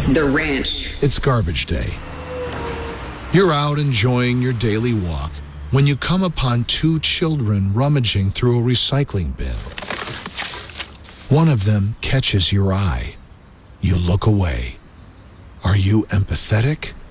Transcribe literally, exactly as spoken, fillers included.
The ranch. It's garbage day. You're out enjoying your daily walk when you come upon two children rummaging through a recycling bin. One of them catches your eye. You look away. Are you empathetic